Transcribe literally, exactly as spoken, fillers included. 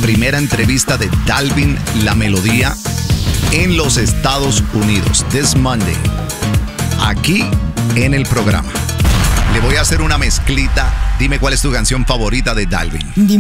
primera entrevista de Dalvin La Melodía en los Estados Unidos. This Monday, aquí en el programa. Le voy a hacer una mezclita. Dime cuál es tu canción favorita de Dalvin. Dime